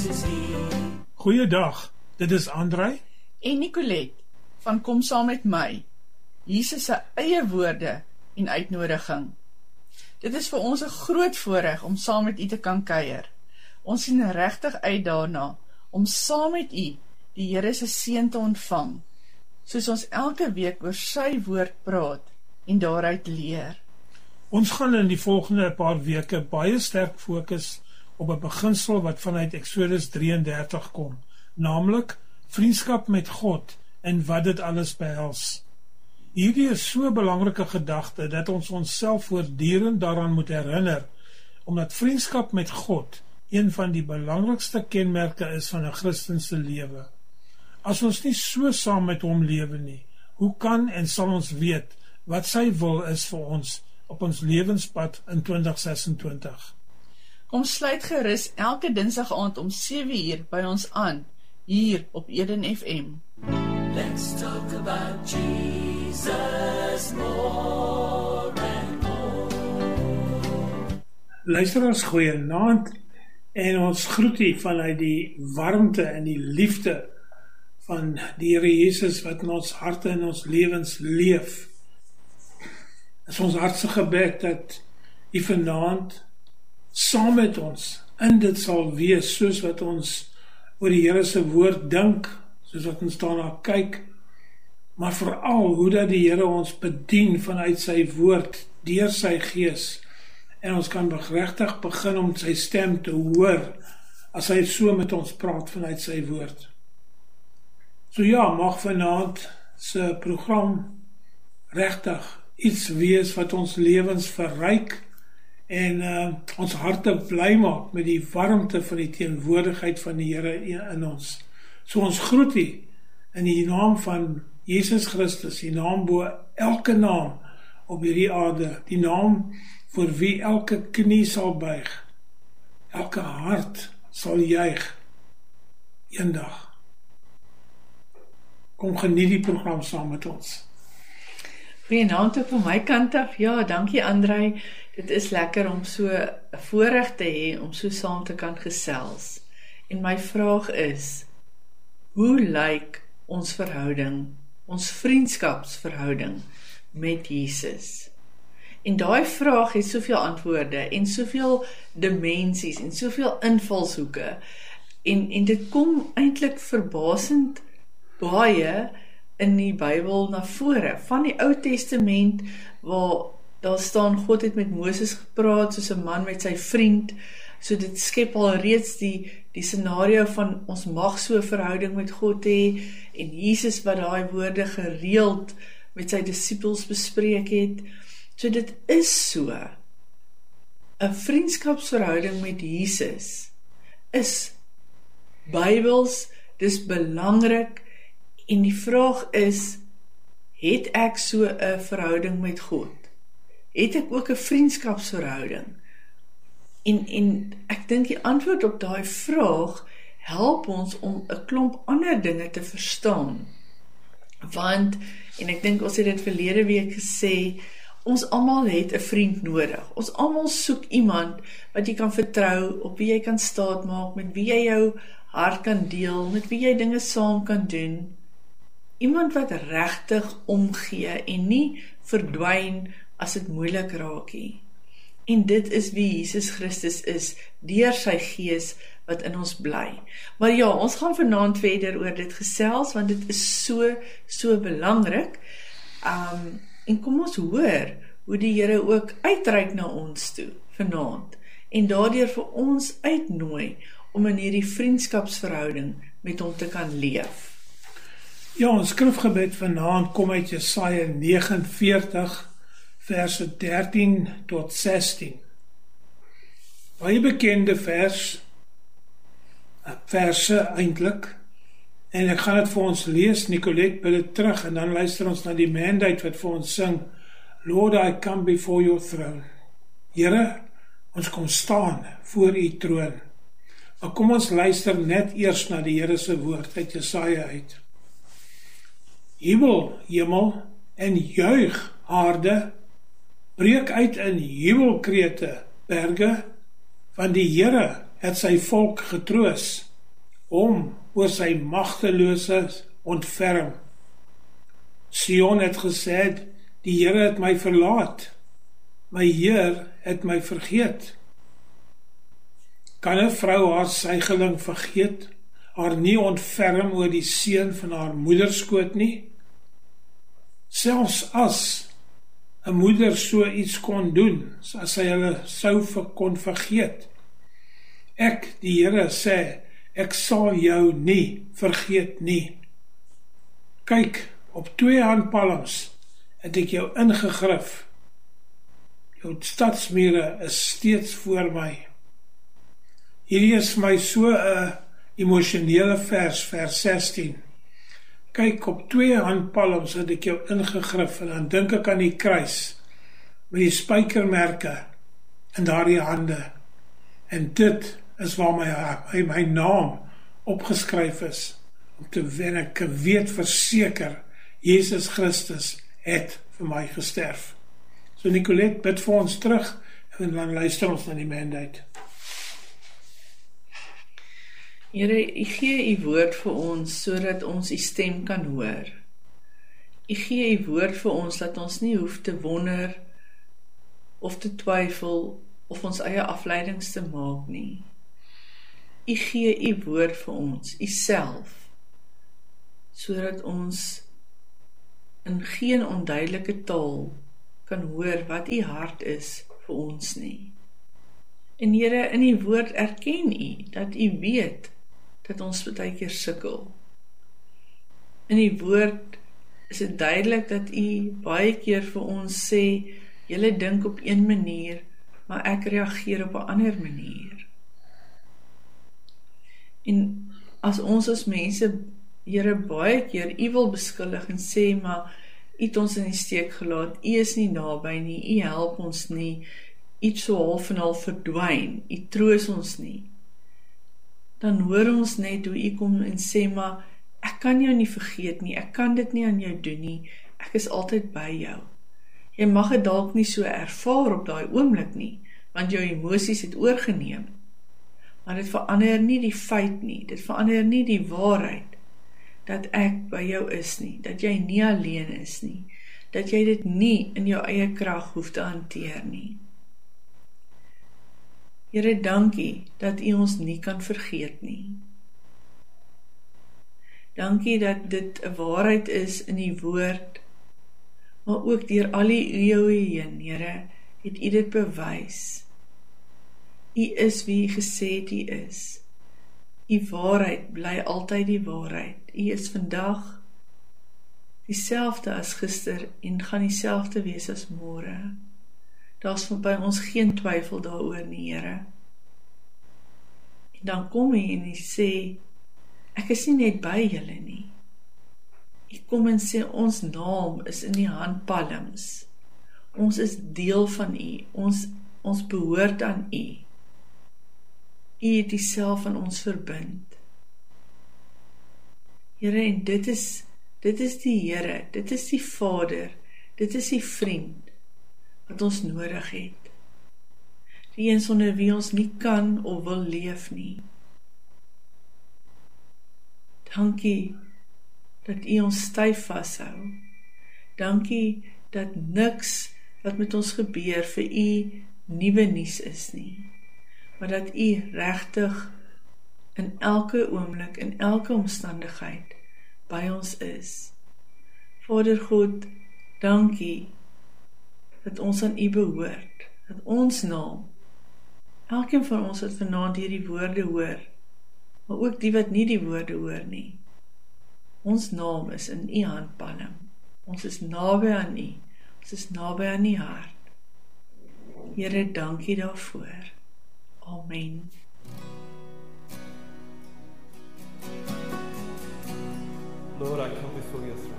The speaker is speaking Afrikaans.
is hier. Goeiedag, dit is André en Nicolette van Kom Saam Met My, Jesus se eie woorde en uitnodiging. Dit is vir ons 'n groot voorreg om saam met u te kan kuier. Ons sien regtig uit daarna om saam met u die Here se seën te ontvang, soos ons elke week oor sy woord praat en daaruit leer. Ons gaan in die volgende paar weke baie sterk fokus op 'n beginsel wat vanuit Exodus 33 kom, naamlik vriendskap met God en wat dit alles behels. Hierdie is so 'n belangrike gedagte dat ons onsself voortdurend daaraan moet herinner, omdat vriendskap met God een van die belangrikste kenmerke is van 'n Christelike lewe. As ons nie so saam met hom lewe nie, hoe kan en sal ons weet wat sy wil is vir ons op ons lewenspad in 2026? Kom sluit gerus elke Dinsdag aand om 7:00 by ons aan, hier op Eden FM. Let's talk about Jesus more and more. Luisteraars, goeienaand en ons groet u vanuit die warmte en die liefde van die Here Jesus wat in ons harte en ons lewens leef. Het is ons hartse gebed dat u vanaand saam met ons in dit sal wees, soos wat ons oor die Here se woord dink, soos wat ons daarna kyk, maar veral hoe dat die Here ons bedien vanuit sy woord, deur sy gees, en ons kan regtig begin om sy stem te hoor, as hy so met ons praat vanuit sy woord. So ja, mag vanaand se program regtig iets wees wat ons lewens verryk, en ons harte bly maak met die warmte van die teenwoordigheid van die Here in ons. So ons groet u in die naam van Jesus Christus, die naam bo elke naam op hierdie aarde, die naam voor wie elke knie sal buig, elke hart sal juig eendag. Kom geniet die program saam met ons. Goeienaand ook van my kant af. Ja, dankie André. Dit is lekker om so 'n voorreg te hê om so saam te kan gesels. En my vraag is, hoe lyk ons verhouding, ons vriendskapsverhouding met Jesus? En daai vraag het soveel antwoorde en soveel dimensies en soveel invalshoeke. En dit kom eintlik verbasend baie in die Bybel na vore, van die Ou Testament, waar daar staan, God het met Moses gepraat, soos 'n man met sy vriend, so dit skep al reeds die scenario van, ons mag so 'n verhouding met God hê, en Jesus wat daai woorde gereeld met sy disippels bespreek het, so dit is so, 'n vriendskapsverhouding met Jesus, is Bybels, dis belangrik, en die vraag is, het ek so 'n verhouding met God? Het ek ook 'n vriendskapsverhouding? En ek dink die antwoord op daai vraag help ons om 'n klomp ander dinge te verstaan. Want, en ek dink ons het dit verlede week gesê, ons almal het 'n vriend nodig. Ons almal soek iemand wat jy kan vertrou, op wie jy kan staatmaak, met wie jy jou hart kan deel, met wie jy dinge saam kan doen. Iemand wat regtig omgee en nie verdwyn as dit moeilik raak nie. En dit is wie Jesus Christus is, deur sy gees wat in ons bly. Maar ja, ons gaan vanaand verder oor dit gesels, want dit is so belangrik. En kom ons hoor hoe die Here ook uitreik na ons toe vanaand, en daardeur vir ons uitnooi om in hierdie vriendskapsverhouding met hom te kan leef. Ja, ons skrifgebed vanaand kom uit Jesaja 49, verse 13 tot 16. Baie bekende verse eintlik, en ek gaan dit vir ons lees. Nicolette bid dit terug, en dan luister ons na die mandate wat vir ons sing, Lord, I come before your throne. Here, ons kom staan voor u troon. Maar kom ons luister net eers na die Here se woord uit Jesaja uit. Jubel, hemel, en juig, aarde, breek uit in jubelkrete, berge, want die Here het sy volk getroos. hom oor sy magtelose ontferm. Sion het gesê, die Here het my verlaat, my Heer het my vergeet. Kan 'n vrou haar suigeling vergeet, haar nie ontferm oor die seun van haar moederskoot nie? Selfs as 'n moeder so iets kon doen, as sy hulle kon vergeet. Ek, die Here, sê, ek sal jou nie vergeet nie. Kyk, op 2 handpalms het ek jou ingegrif. Jou stadsmure is steeds voor my. Hierdie is vir my so 'n emosionele vers 16. Kyk, op 2 handpalms het ek jou ingegrif, en dan dink ek aan die kruis, met die spykermerke in daardie hande. En dit is waar my naam opgeskryf is, om te wen, ek weet verseker, Jesus Christus het vir my gesterf. So Nicolette, bid vir ons terug, en dan luister ons na die mandate. Here, U gee U woord vir ons, sodat ons U stem kan hoor. U gee U woord vir ons, dat ons nie hoef te wonder, of te twyfel, of ons eie afleidings te maak nie. U gee U woord vir ons, U self, sodat ons in geen onduidelike taal kan hoor wat U hart is vir ons nie. En Here, in U woord erken U, dat U weet, dat ons baie keer sukkel. In U woord is dit duidelik dat U baie keer vir ons sê, julle dink op een manier, maar ek reageer op 'n ander manier. En as ons as mense, Here, baie keer U wil beskuldig en sê, maar U het ons in die steek gelaat, U is nie naby nie, U help ons nie, U het so half en half verdwyn, U troos ons nie. Dan hoor ons net hoe U kom en sê, maar ek kan jou nie vergeet nie, ek kan dit nie aan jou doen nie, ek is altyd by jou. Jy mag dit dalk nie so ervaar op daai oomblik nie, want jou emosies het oorgeneem. Maar dit verander nie die feit nie, dit verander nie die waarheid, dat ek by jou is nie, dat jy nie alleen is nie, dat jy dit nie in jou eie krag hoef te hanteer nie. Here, dankie dat U ons nie kan vergeet nie. Dankie dat dit 'n waarheid is in U woord, maar ook deur al die eeue heen, Here, het U dit bewys. U is wie U gesê het U is. U waarheid bly altyd die waarheid. U is vandag dieselfde as gister en gaan dieselfde wees as môre. Daar's by ons geen twyfel daaroor nie, Here. En dan kom U en U sê, ek is nie net by julle nie. U kom en sê, ons naam is in die handpalms. Ons is deel van U. Ons behoort aan U. U het U self aan ons verbind. Here, en dit is die Here, dit is die Vader, dit is die vriend wat ons nodig het. Die een sonder wie ons nie kan of wil leef nie. Dankie dat U ons styf vashou. Dankie dat niks wat met ons gebeur vir U nuwe nuus is nie, maar dat U regtig in elke oomblik, in elke omstandigheid by ons is. Vader God, dankie dat ons aan U behoort, dat ons naam, elkeen van ons wat vanaand hierdie woorde hoor, maar ook die wat nie die woorde hoor nie, ons naam is in U handpalm. Ons is naby aan U, ons is naby aan U hart. Here, dankie daarvoor. Amen. Lord, I come before your throne.